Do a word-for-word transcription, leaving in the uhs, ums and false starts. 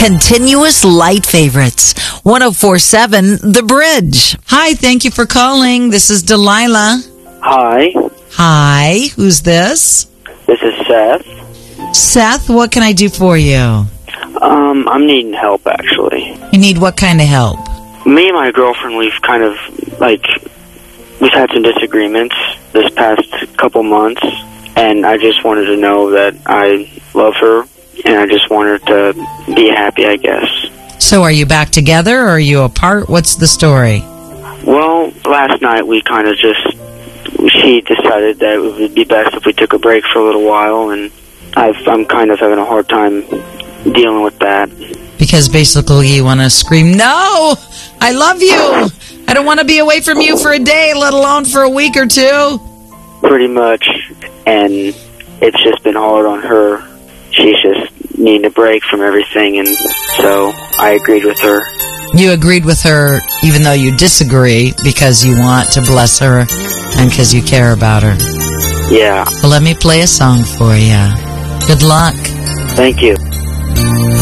Continuous Light Favorites. one oh four point seven The Bridge. Hi, thank you for calling. This is Delilah. Hi. Hi, who's this? This is Seth. Seth, what can I do for you? Um, I'm needing help, actually. You need what kind of help? Me and my girlfriend, we've kind of, like, we've had some disagreements this past couple months, and I just wanted to know that I love her, and I just want her to be happy, I guess. So are you back together, or are you apart? What's the story? Well, last night we kind of just, she decided that it would be best if we took a break for a little while, and I've, I'm kind of having a hard time dealing with that. Because basically you want to scream, no, I love you. I don't want to be away from you for a day, let alone for a week or two. Pretty much, and it's just been hard on her. She's just needing a break from everything, and so I agreed with her. You agreed with her even though you disagree because you want to bless her and because you care about her. Yeah. Well, let me play a song for you. Good luck. Thank you.